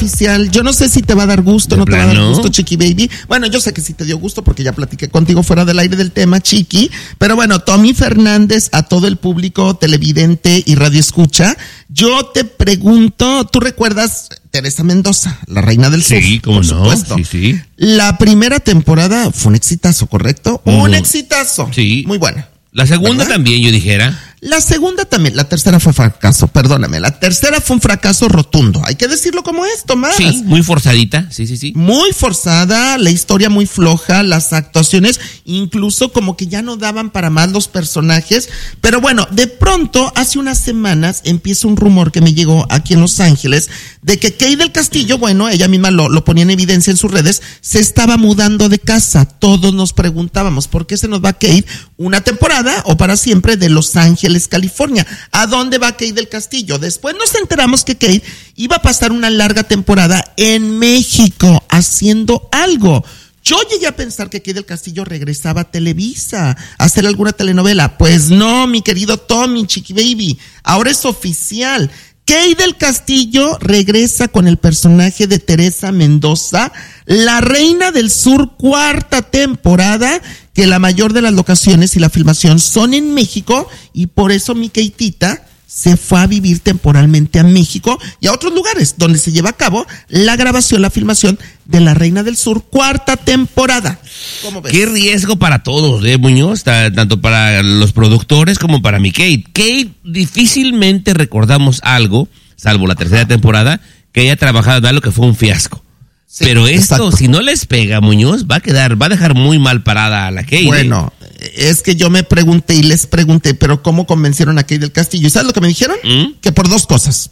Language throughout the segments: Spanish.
oficial. Yo no sé si te va a dar gusto, no te va a dar gusto, Chiqui Baby. Bueno, yo sé que sí te dio gusto porque ya platiqué contigo fuera del aire del tema, Chiqui. Pero bueno, Tommy Fernández, a todo el público televidente y radio escucha, yo te pregunto, ¿tú recuerdas Teresa Mendoza, la reina del sur? Sí, cómo no, supuesto. sí. La primera temporada fue un exitazo, ¿correcto? Un exitazo. Sí. Muy buena. La segunda ¿verdad? también, yo dijera. La segunda también, la tercera fue fracaso, perdóname, la tercera fue un fracaso rotundo, hay que decirlo como es, Tomás. Sí, muy forzadita, sí. Muy forzada, la historia muy floja, las actuaciones incluso como que ya no daban para más los personajes, pero bueno, de pronto, hace unas semanas empieza un rumor que me llegó aquí en Los Ángeles, de que Kate del Castillo, bueno, ella misma lo ponía en evidencia en sus redes, se estaba mudando de casa. Todos nos preguntábamos, ¿por qué se nos va Kate una temporada o para siempre de Los Ángeles, California? ¿A dónde va Kate del Castillo? Después nos enteramos que Kate iba a pasar una larga temporada en México haciendo algo. Yo llegué a pensar que Kate del Castillo regresaba a Televisa a hacer alguna telenovela. Pues no, mi querido Tommy, Chiqui Baby, ahora es oficial. Kate del Castillo regresa con el personaje de Teresa Mendoza, la reina del sur, 4ª temporada, que la mayor de las locaciones y la filmación son en México, y por eso mi Kateita se fue a vivir temporalmente a México y a otros lugares donde se lleva a cabo la grabación, la filmación de La Reina del Sur, 4ª temporada. ¿Cómo ves? Qué riesgo para todos, Muñoz, tanto para los productores como para mi Kate. Kate, difícilmente recordamos algo, salvo la tercera temporada, que haya trabajado en algo que fue un fiasco. Sí, pero esto, exacto, si no les pega, Muñoz, va a dejar muy mal parada a la Kate. Bueno, es que yo me pregunté y les pregunté, pero ¿cómo convencieron a Kate del Castillo? ¿Y sabes lo que me dijeron? Que por dos cosas.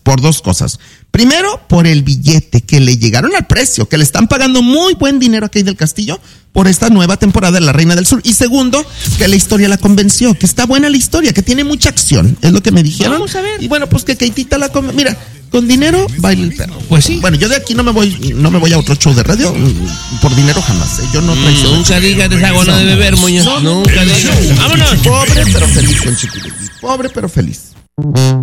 Primero, por el billete, que le llegaron al precio, que le están pagando muy buen dinero a Kate del Castillo por esta nueva temporada de La Reina del Sur. Y segundo, que la historia la convenció, que está buena la historia, que tiene mucha acción, es lo que me dijeron. Vamos a ver. Y bueno, pues que Kateita la convenció. Mira, con dinero baila el perro. Pues sí. Bueno, yo de aquí no me voy a otro show de radio por dinero jamás. Yo no traiciono. Nunca digas desagüe de beber, Muñoz. Nunca digas. ¡Vámonos! Pobre pero feliz con Chiqui Baby. Pobre pero feliz.